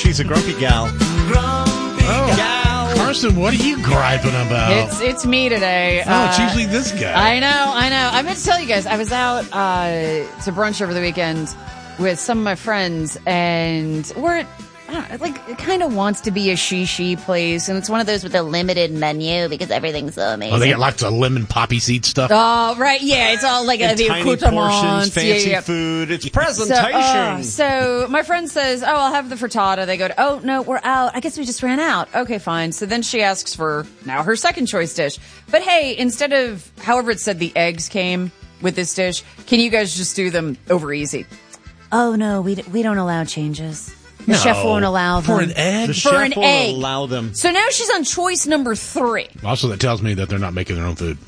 she's a grumpy gal. Grumpy gal. Carson, what are you griping about? It's me today. It's usually this guy. I know. I meant to tell you guys, I was out to brunch over the weekend with some of my friends, and it kind of wants to be a she place, and it's one of those with a limited menu because everything's so amazing. Oh, they got lots of lemon poppy seed stuff. Oh, right, yeah, it's all like tiny portions, fancy food. It's presentation. So my friend says, "Oh, I'll have the frittata." They go, "Oh no, we're out. I guess we just ran out." Okay, fine. So then she asks for now her second choice dish. But hey, instead of however it said the eggs came with this dish, can you guys just do them over easy? Oh no, we don't allow changes. The chef won't allow them. For an egg? The chef won't allow them. So now she's on choice number 3. Also, that tells me that they're not making their own food.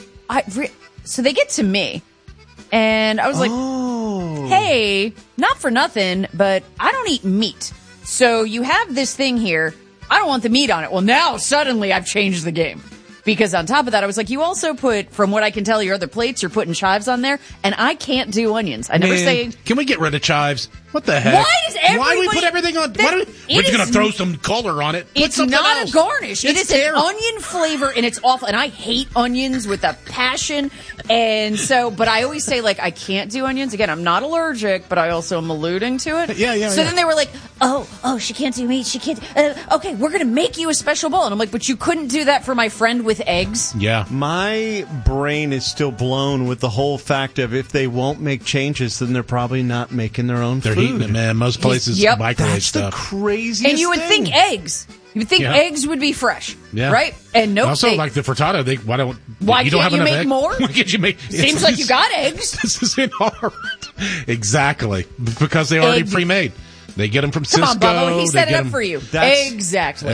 So they get to me, and I was like, hey, not for nothing, but I don't eat meat. So you have this thing here. I don't want the meat on it. Well, now suddenly I've changed the game. Because on top of that, I was like, you also put, from what I can tell, your other plates, you're putting chives on there, and I can't do onions. I never say... Can we get rid of chives? What the heck? Why do we put everything on? We're just going to throw some color on it. It's not a garnish. It is an onion flavor, and it's awful. And I hate onions with a passion. And so, but I always say, like, I can't do onions. Again, I'm not allergic, but I also am alluding to it. Yeah. So then they were like, oh, she can't do meat. She can't. Okay, we're going to make you a special bowl. And I'm like, but you couldn't do that for my friend with eggs? Yeah. My brain is still blown with the whole fact of if they won't make changes, then they're probably not making their own food. They're heating it, man. Most places microwave That's stuff. The craziest And you would thing. think eggs. You would think eggs would be fresh, right? And no. Also, like the frittata, why you don't can't have you enough make egg? more? Why can't you make? Seems like you got eggs. This isn't hard. Exactly, because they already pre-made. They get them from Cisco. Come on, Bubba. He set it up for you. Exactly.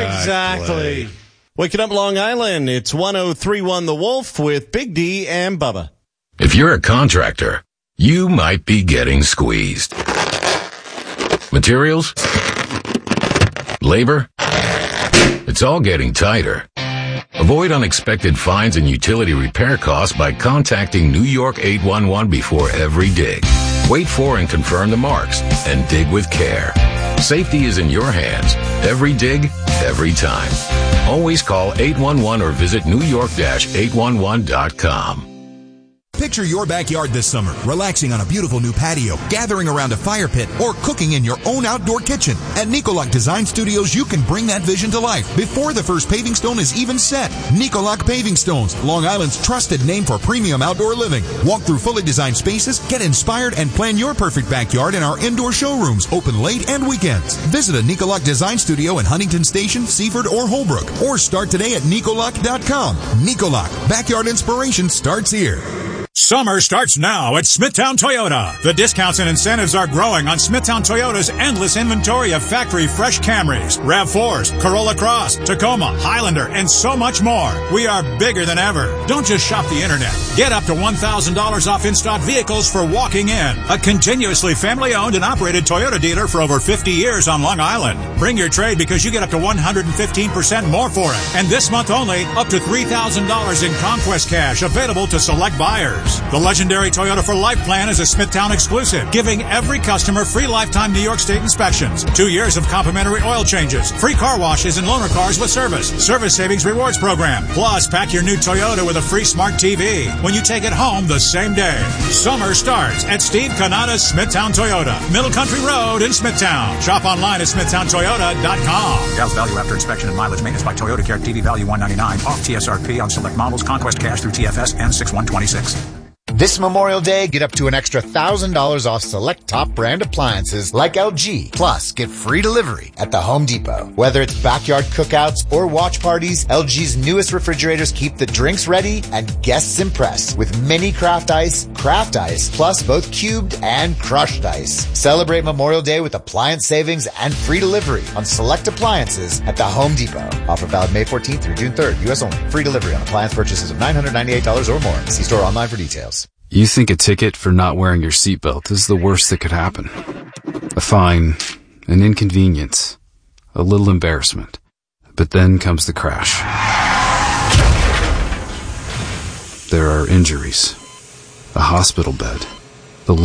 Waking up Long Island, it's 103.1 The Wolf with Big D and Bubba. If you're a contractor, you might be getting squeezed. Materials? Labor? It's all getting tighter. Avoid unexpected fines and utility repair costs by contacting New York 811 before every dig. Wait for and confirm the marks and dig with care. Safety is in your hands. Every dig, every time. Always call 811 or visit newyork-811.com. Picture your backyard this summer, relaxing on a beautiful new patio, gathering around a fire pit, or cooking in your own outdoor kitchen. At Nicolac Design Studios, you can bring that vision to life before the first paving stone is even set. Nicolac Paving Stones, Long Island's trusted name for premium outdoor living. Walk through fully designed spaces, get inspired, and plan your perfect backyard in our indoor showrooms, open late and weekends. Visit a Nicolac Design Studio in Huntington Station, Seaford, or Holbrook, or start today at Nicolac.com. Nicolac, backyard inspiration starts here. Summer starts now at Smithtown Toyota. The discounts and incentives are growing on Smithtown Toyota's endless inventory of factory fresh Camrys, RAV4s, Corolla Cross, Tacoma, Highlander, and so much more. We are bigger than ever. Don't just shop the internet. Get up to $1,000 off in-stock vehicles for walking in. A continuously family-owned and operated Toyota dealer for over 50 years on Long Island. Bring your trade because you get up to 115% more for it. And this month only, up to $3,000 in Conquest cash available to select buyers. The legendary Toyota for Life plan is a Smithtown exclusive, giving every customer free lifetime New York State inspections, 2 years of complimentary oil changes, free car washes and loaner cars with service savings rewards program. Plus, pack your new Toyota with a free smart TV when you take it home the same day. Summer starts at Steve Canada's Smithtown Toyota, Middle Country Road in Smithtown. Shop online at smithtowntoyota.com. Gals value after inspection and mileage maintenance by Toyota Care. TV value $199 off TSRP on select models. Conquest cash through TFS and 6126. This Memorial Day, get up to an extra $1,000 off select top brand appliances like LG. Plus, get free delivery at the Home Depot. Whether it's backyard cookouts or watch parties, LG's newest refrigerators keep the drinks ready and guests impressed with mini craft ice, plus both cubed and crushed ice. Celebrate Memorial Day with appliance savings and free delivery on select appliances at the Home Depot. Offer valid May 14th through June 3rd, U.S. only. Free delivery on appliance purchases of $998 or more. See store online for details. You think a ticket for not wearing your seatbelt is the worst that could happen. A fine, an inconvenience, a little embarrassment. But then comes the crash. There are injuries, a hospital bed,